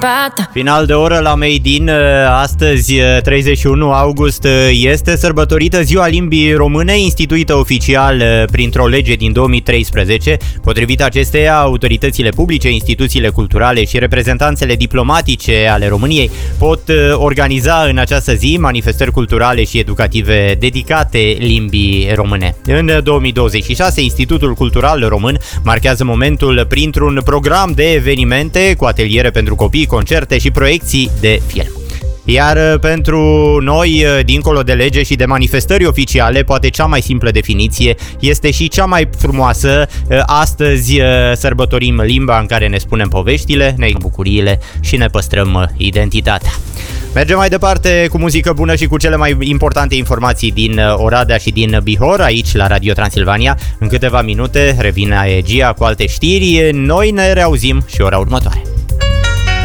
pata. Final de oră la Made in. Astăzi, 31 august, este sărbătorită Ziua Limbii Române, instituită oficial printr-o lege din 2013. Potrivit acesteia, autoritățile publice, instituțiile culturale și reprezentanțele diplomatice ale României pot organiza în această zi manifestări culturale și educative dedicate limbii române. În 2026, Institutul Cultural Român marchează momentul printr-un program de evenimente cu ateliere pentru copii, concerte și proiecții de film. Iar pentru noi, dincolo de lege și de manifestări oficiale, poate cea mai simplă definiție este și cea mai frumoasă. Astăzi sărbătorim limba în care ne spunem poveștile, ne bucuriile și ne păstrăm identitatea. Mergem mai departe cu muzică bună și cu cele mai importante informații din Oradea și din Bihor, aici la Radio Transilvania. În câteva minute revine Gia cu alte știri. Noi ne reauzim și ora următoare.